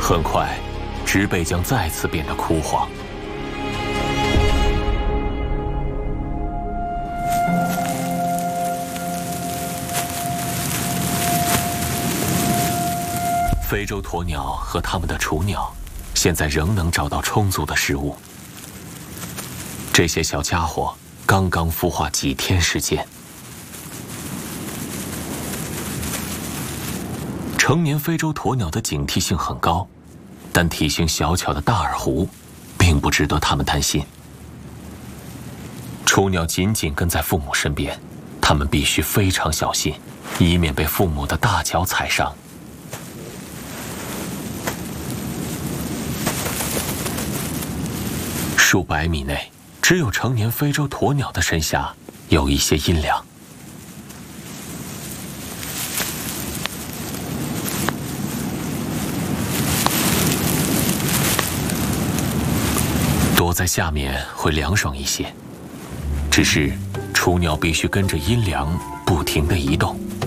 很快，植被将再次变得枯黄。非洲鸵鸟和它们的雏鸟，现在仍能找到充足的食物。这些小家伙刚刚孵化几天时间。成年非洲鸵鸟的警惕性很高，但体型小巧的大耳狐并不值得它们担心。雏鸟紧紧跟在父母身边，它们必须非常小心，以免被父母的大脚踩伤。数百米内，只有成年非洲鸵鸟的身下有一些阴凉。躲在下面会凉爽一些，只是雏鸟必须跟着阴凉不停地移动，